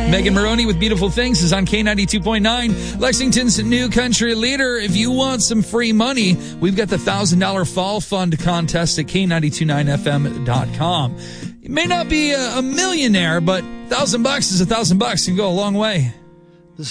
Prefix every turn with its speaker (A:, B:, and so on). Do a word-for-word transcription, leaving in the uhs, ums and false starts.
A: Megan Maroney with Beautiful Things is on K ninety-two point nine, Lexington's new country leader. If you want some free money, we've got the one thousand dollars Fall Fund contest at K nine two nine F M dot com. You may not be a, a millionaire, but a thousand bucks is a thousand bucks. Can go a long way.